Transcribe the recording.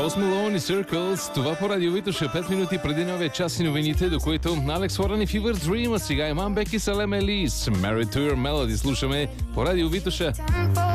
Post Malone и Circles. Това по радио Витоша 5 минути преди новия час и новините, до които Алекс Warren и Fever Dream, а сега Иман Беки, Салем Елис, Married to Your Melody слушаме по радио Витоша.